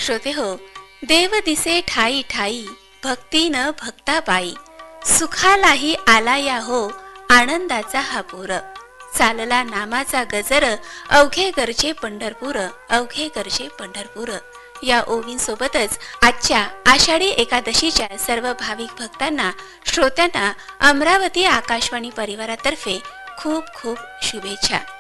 श्रोते हो, देव दिसे ठाई ठाई, भक्ती न भक्ता पायी, सुखालाही आला या हो, आनंदाचा हा पूर, चालला नामाचा गजर, अवघे गरजे पंढरपूर, अवघे गरजे पंढरपूर. या ओवींसोबतच आजच्या आषाढी एकादशीच्या सर्व भाविक भक्तांना, श्रोत्यांना अमरावती आकाशवाणी परिवारातर्फे खूप खूप शुभेच्छा.